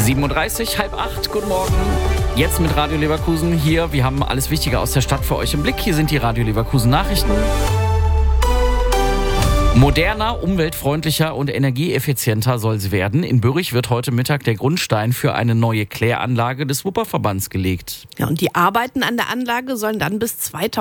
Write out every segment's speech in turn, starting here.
7:30, 7:30, guten Morgen. Jetzt mit Radio Leverkusen hier. Wir haben alles Wichtige aus der Stadt für euch im Blick. Hier sind die Radio Leverkusen Nachrichten. Moderner, umweltfreundlicher und energieeffizienter soll sie werden. In Bürrich wird heute Mittag der Grundstein für eine neue Kläranlage des Wupperverbands gelegt. Ja, und die Arbeiten an der Anlage sollen dann bis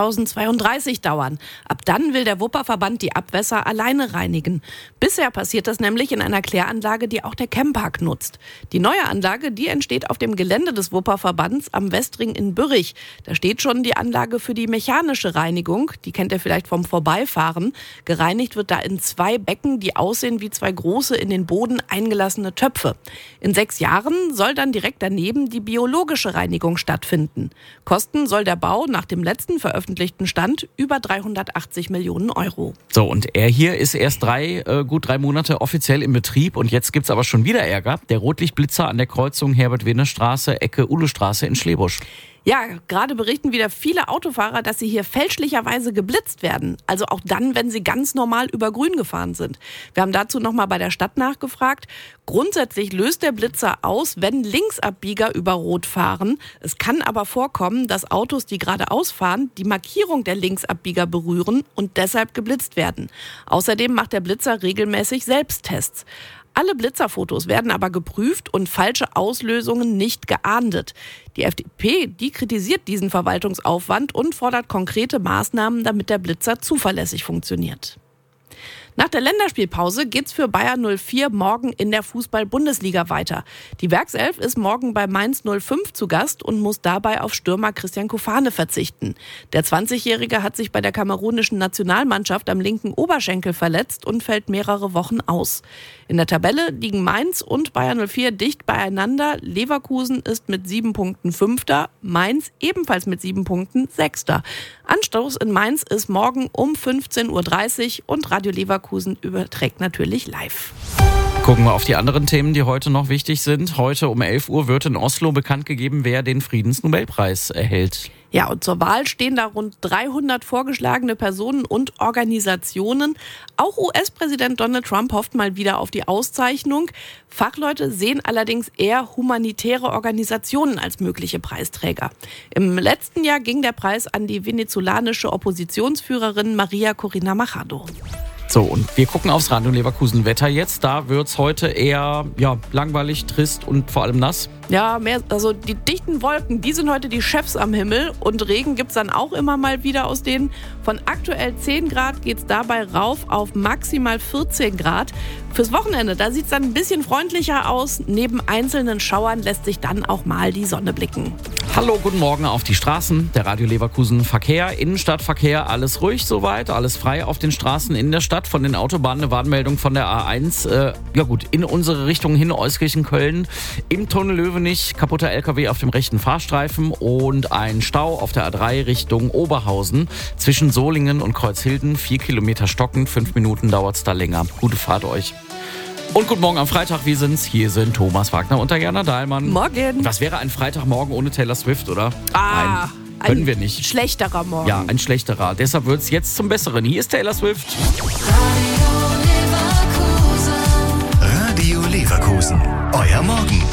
2032 dauern. Ab dann will der Wupperverband die Abwässer alleine reinigen. Bisher passiert das nämlich in einer Kläranlage, die auch der Chempark nutzt. Die neue Anlage, die entsteht auf dem Gelände des Wupperverbands am Westring in Bürrich. Da steht schon die Anlage für die mechanische Reinigung. Die kennt ihr vielleicht vom Vorbeifahren. Gereinigt wird da in 2 Becken, die aussehen wie 2 große in den Boden eingelassene Töpfe. In 6 Jahren soll dann direkt daneben die biologische Reinigung stattfinden. Kosten soll der Bau nach dem letzten veröffentlichten Stand über 380 Millionen Euro. So, und er hier ist erst gut 3 Monate offiziell im Betrieb und jetzt gibt's aber schon wieder Ärger. Der Rotlichtblitzer an der Kreuzung Herbert-Wehner-Straße, Ecke Ulestraße in Schlebusch. Ja, gerade berichten wieder viele Autofahrer, dass sie hier fälschlicherweise geblitzt werden. Also auch dann, wenn sie ganz normal über Grün gefahren sind. Wir haben dazu nochmal bei der Stadt nachgefragt. Grundsätzlich löst der Blitzer aus, wenn Linksabbieger über Rot fahren. Es kann aber vorkommen, dass Autos, die geradeaus fahren, die Markierung der Linksabbieger berühren und deshalb geblitzt werden. Außerdem macht der Blitzer regelmäßig Selbsttests. Alle Blitzerfotos werden aber geprüft und falsche Auslösungen nicht geahndet. Die FDP, die kritisiert diesen Verwaltungsaufwand und fordert konkrete Maßnahmen, damit der Blitzer zuverlässig funktioniert. Nach der Länderspielpause geht's für Bayer 04 morgen in der Fußball-Bundesliga weiter. Die Werkself ist morgen bei Mainz 05 zu Gast und muss dabei auf Stürmer Christian Kofane verzichten. Der 20-Jährige hat sich bei der kamerunischen Nationalmannschaft am linken Oberschenkel verletzt und fällt mehrere Wochen aus. In der Tabelle liegen Mainz und Bayer 04 dicht beieinander. Leverkusen ist mit 7 Punkten 5., Mainz ebenfalls mit 7 Punkten 6. Anstoß in Mainz ist morgen um 15:30 Uhr und Radio Leverkusen überträgt natürlich live. Gucken wir auf die anderen Themen, die heute noch wichtig sind. Heute um 11 Uhr wird in Oslo bekannt gegeben, wer den Friedensnobelpreis erhält. Ja, und zur Wahl stehen da rund 300 vorgeschlagene Personen und Organisationen. Auch US-Präsident Donald Trump hofft mal wieder auf die Auszeichnung. Fachleute sehen allerdings eher humanitäre Organisationen als mögliche Preisträger. Im letzten Jahr ging der Preis an die venezolanische Oppositionsführerin Maria Corina Machado. So, und wir gucken aufs Radio Leverkusen Wetter jetzt. Da wird's heute eher langweilig, trist und vor allem nass. Ja, also die dichten Wolken, die sind heute die Chefs am Himmel. Und Regen gibt's dann auch immer mal wieder aus denen. Von aktuell 10 Grad geht's dabei rauf auf maximal 14 Grad. Fürs Wochenende, da sieht's dann ein bisschen freundlicher aus. Neben einzelnen Schauern lässt sich dann auch mal die Sonne blicken. Hallo, guten Morgen auf die Straßen. Der Radio Leverkusen Verkehr, Innenstadtverkehr, alles ruhig soweit, alles frei auf den Straßen in der Stadt. Von den Autobahnen eine Warnmeldung von der A1. In unsere Richtung hin, Euskirchen-Köln. Im Tunnel Löwenich, kaputter LKW auf dem rechten Fahrstreifen und ein Stau auf der A3 Richtung Oberhausen. Zwischen Solingen und Kreuzhilden 4 Kilometer stockend, 5 Minuten dauert's da länger. Gute Fahrt euch. Und guten Morgen am Freitag, wir sind's. Hier sind Thomas Wagner und Diana Dahlmann. Morgen. Was wäre ein Freitagmorgen ohne Taylor Swift, oder? Nein, können wir nicht. Schlechterer Morgen. Ja, ein schlechterer. Deshalb wird's jetzt zum Besseren. Hier ist Taylor Swift. Radio Leverkusen. Euer Morgen.